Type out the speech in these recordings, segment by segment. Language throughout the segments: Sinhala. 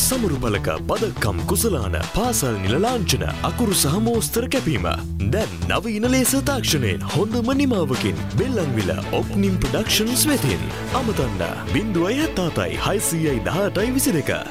සමරු බලක පදක්කම් කුසලාන පාසල් නිල ලාංඡන අකුරු සහ මෝස්තර කැපීම දැන් නවීන ලේස තාක්ෂණයෙන් හොඳම නිමාවකින් බෙල්ලන්විල ඔප්නිම් ප්‍රොඩක්ෂන්ස් වෙතින් අමතන්න 0.77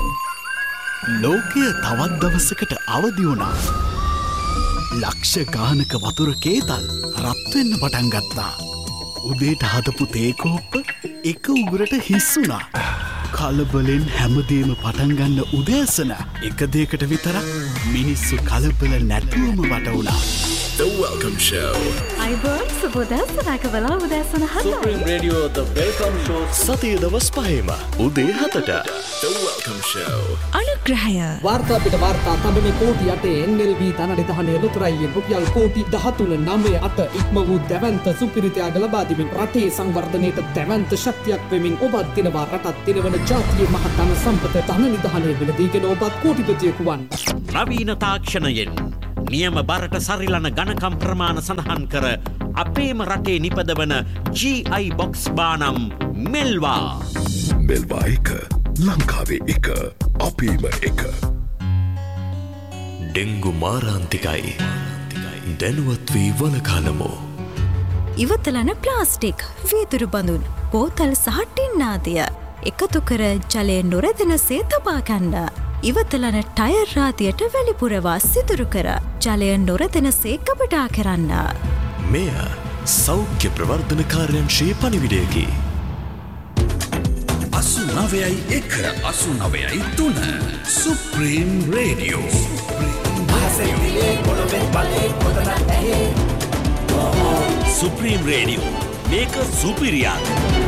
ලෝකය තවත් දවසකට අවදි වුණා. ලක්ෂ ගානක වතුර කේතල් රත් වෙන්න පටන් ගත්තා. උදේට හදපු තේ කෝප්ප එක උගුරට හිස් වුණා. කලබලෙන් හැමදේම පටන් ගන්න උදෑසන එක දෙයකට විතරක් මිනිස්සු කලබල නැතුවම වට වුණා. The Welcome Show. අයිබෝන් සුබෝදෑසනක වෙලා උදෑසන 7යි. Supreme Radio The Welcome Show. සතිය දවස් 5ම උදේ 7ට. The Welcome Show. අනුග්‍රහය. වාර්තා පිට වාර්තා තබන කෝටි 8 NLB ධනනිධානයේ ලොතරැයියේ රුපියල් කෝටි 13.98 ඉක්ම වූ දැවැන්ත සුපිරිතයාග ලබා දෙමින් රටේ සංවර්ධනයට දැවැන්ත ශක්තියක් වෙමින් ඔබත් දිනවා රටත් දිනවන ජාතියේ මහ ධන සම්පත ධනනිධානයේ වෙලදීගෙන ඔබත් කෝටිපතියෙකු වන්. නවීන තාක්ෂණයෙන් නියම බරට සරිලන ගණකම් ප්‍රමාණ සඳහන් කර අපේම රටේ නිපදවන GI බොක්ස් බානම් මෙල්වා. මෙල්වා එක ලංකාවේ එක අපේම එක. ඩෙංගු මාරාන්තිකයි දැනුවත් වී වලකාලමු. ඉවතලන ප්ලාස්ටික් වීදුරු බඳුන් බෝතල් සහ ටින් ආදිය එකතු කර ජලය නොරැදෙන සේ තබා ගන්න. ඉවතලන ටයර් රාදියට වැලිපුරවා සිදුරු කර ජලය නොරැදෙන සේ කපටා කරන්න. මෙය සෞඛ්‍ය ප්‍රවර්ධන කාර්යංශයේ පණිවිඩයකි. 89.1 Supreme Radio. සුප්‍රීම් රේඩියෝ මේක සුපිරියක්.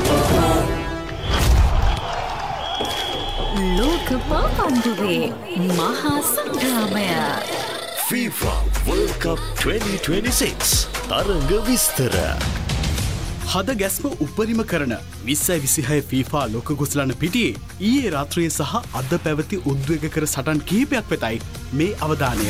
ලෝක පාපන්දුවේ මහා සංග්‍රාමය FIFA World Cup 2026 තරඟ විස්තර. හද ගැස්ම උපරිම කරන 2026 FIFA ලෝක කුසලාන පිටියේ ඊයේ රාත්‍රියේ සහ අද පැවති උද්වේගකර සටන් කිහිපයක් වෙතයි මේ අවධානය.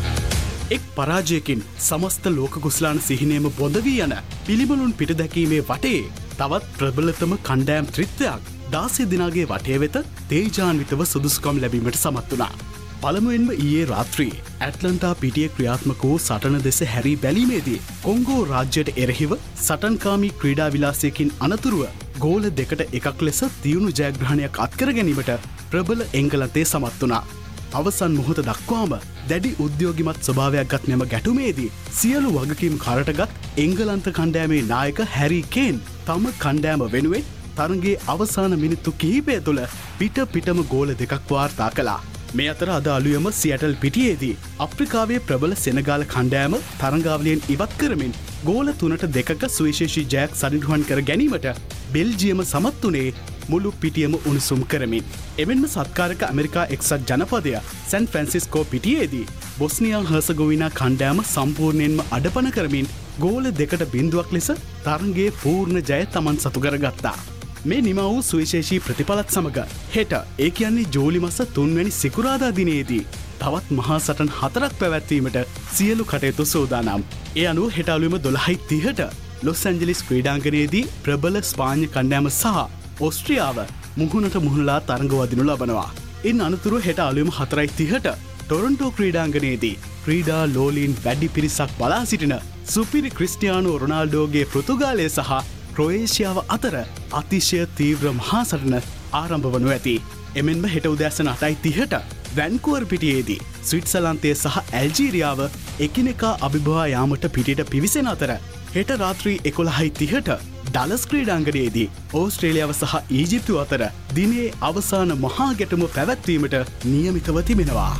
එක් පරාජයකින් සමස්ත ලෝක කුසලාන සිහිනයම බොඳ වී යන පිළිබලුන් පිට දැකීමේ වටේ තවත් ප්‍රබලතම කණ්ඩෑම් ත්‍රිත්වයක් 16 දිනාගේ වටය වෙත තේජාන්විතව සුදුසුකම් ලැබීමට සමත් වුණා. පළමුවෙන්ම ඊයේ රාත්‍රියේ ඇට්ලන්ටා පිටියේ ක්‍රියාත්මක වූ සටන දෙස හැරී බැලීමේදී කොංගෝ රාජ්‍යයට එරෙහිව සටන්කාමී ක්‍රීඩා විලාසයකින් අනතුරුව ගෝල 2-1 ලෙස තියුණු ජයග්‍රහණයක් අත්කර ගැනීමට ප්‍රබල එංගලන්තය සමත් වුණා. අවසන් මොහොත දක්වාම දැඩි උද්‍යෝගිමත් ස්වභාවයක් ගත් මෙම ගැටුමේදී සියලු වගකීම් කරටගත් එංගලන්ත කණ්ඩෑමේ නායක හැරි කේන් තම කණ්ඩෑම වෙනුවෙන් තරගේ අවසාන මිනිත්තු කිහිපය තුළ පිටම ගෝල 2ක් වාර්තා කළා. මේ අතර අද අලුයම සියටල් පිටියේදී අප්‍රිකාවේ ප්‍රබල සෙනගාල කණ්ඩෑම තරංගාවලියෙන් ඉවත් කරමින් ගෝල 3-2ක සුවිශේෂී ජයක් සනිටුහන් කර ගැනීමට බෙල්ජියම සමත් වුණේ මුළු පිටියම උණුසුම් කරමින්. එමෙන්ම සත්කාරක ඇමරිකා එක්සත් ජනපදය සැන් ෆ්‍රැන්සිස්කෝ පිටියේදී බොස්නියා හර්සගෝවිනා කණ්ඩෑම සම්පූර්ණයෙන්ම අඩපන කරමින් ගෝල 2-0ක් ලෙස තරගේ පූර්ණ ජය තමන් සතු කරගත්තා. මේ නිම වූ සුවිශේෂී ප්‍රතිඵලත් සමඟ හෙට ඒ කියන්නේ ජූලි මස 3 වැනි සිකුරාදා දිනයේදී තවත් මහා සටන් 4ක් පැවැත්වීමට සියලු කටයුතු සූදානම්. ඒ අනුව හෙට අලුයම 12:30ට ලොස් ඇන්ජලිස් ක්‍රීඩාංගණයේදී ප්‍රබල ස්පාඤ්ඤ කණ්ඩෑම සහ ඕස්ට්‍රියාව මුහුණට මුහුණලා තරඟ වදිනු ලබනවා. ඉන් අනතුරුව හෙට අලුයම 4:30ට ටොරොන්ටෝ ක්‍රීඩාංගණයේදී ක්‍රීඩා ලෝලීන් වැඩි පිරිසක් බලා සිටින සුපිරි ක්‍රිස්ටියානෝ රොනාල්ඩෝගේ පෘතුගාලය සහ ක්‍රොේෂියාව අතර අතිශය තීව්‍ර මහා සටන ආරම්භ වනු ඇති. එමෙන්ම හෙට උදෑසන 8:30ට වැන්කුවර් පිටියේදී ස්විට්සර්ලන්තය සහ ඇල්ජීරියාව එකිනෙකා අභිභවා යාමට පිටියට පිවිසෙන අතර හෙට රාත්‍රී 11:30ට ඩලස් ක්‍රීඩාංගණයේදී ඕස්ට්‍රේලියාව සහ ඊජිප්තුව අතර දිනේ අවසාන මහා ගැටුම පැවැත්වීමට නියමිතව තිබෙනවා.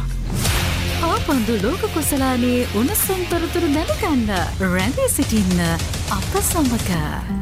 ආපන්දු ලෝක කුසලානේ උණුසුම් තොරතුරු දැනගන්න රැඳී සිටින්න අප සමග.